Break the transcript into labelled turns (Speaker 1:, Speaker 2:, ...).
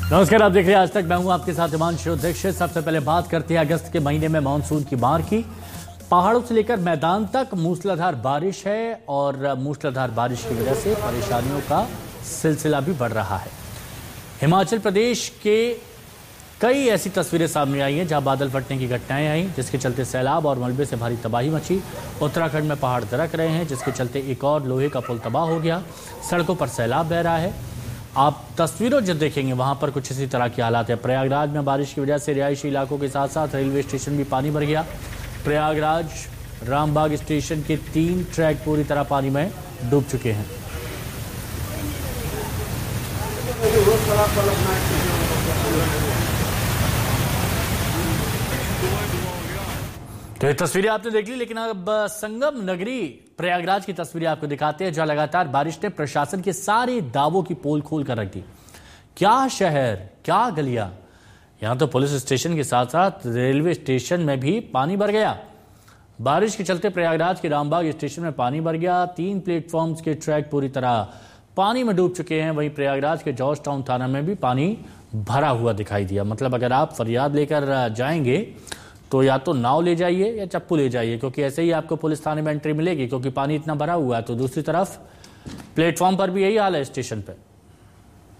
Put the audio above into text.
Speaker 1: नमस्कार, आप देख रहे हैं आज तक। मैं हूं आपके साथ हिमांशु दीक्षित। सबसे पहले बात करते हैं अगस्त के महीने में मानसून की मार की। पहाड़ों से लेकर मैदान तक मूसलाधार बारिश है और मूसलाधार बारिश की वजह से परेशानियों का सिलसिला भी बढ़ रहा है। हिमाचल प्रदेश के कई ऐसी तस्वीरें सामने आई हैं जहां बादल फटने की घटनाएं आई, जिसके चलते सैलाब और मलबे से भारी तबाही मची। उत्तराखंड में पहाड़ दरक रहे हैं, जिसके चलते एक और लोहे का पुल तबाह हो गया। सड़कों पर सैलाब बह रहा है। आप तस्वीरों जो देखेंगे वहां पर कुछ इसी तरह के हालात है। प्रयागराज में बारिश की वजह से रिहायशी इलाकों के साथ साथ रेलवे स्टेशन भी पानी भर गया। प्रयागराज रामबाग स्टेशन के 3 ट्रैक पूरी तरह पानी में डूब चुके हैं। तो ये तस्वीरें आपने देख ली, लेकिन अब संगम नगरी प्रयागराज की तस्वीरें आपको दिखाते हैं, जहां लगातार बारिश ने प्रशासन के सारे दावों की पोल खोल कर रख दी। क्या शहर, क्या गलियां, यहां तो पुलिस स्टेशन के साथ साथ रेलवे स्टेशन में भी पानी भर गया। बारिश के चलते प्रयागराज के रामबाग स्टेशन में पानी भर गया। 3 प्लेटफॉर्म्स के ट्रैक पूरी तरह पानी में डूब चुके हैं। वहीं प्रयागराज के जॉर्ज टाउन थाना में भी पानी भरा हुआ दिखाई दिया। मतलब अगर आप फरियाद लेकर जाएंगे तो या तो नाव ले जाइए या चप्पू ले जाइए, क्योंकि ऐसे ही आपको पुलिस थाने में एंट्री मिलेगी, क्योंकि पानी इतना भरा हुआ है। तो दूसरी तरफ प्लेटफॉर्म पर भी यही हाल है स्टेशन पे।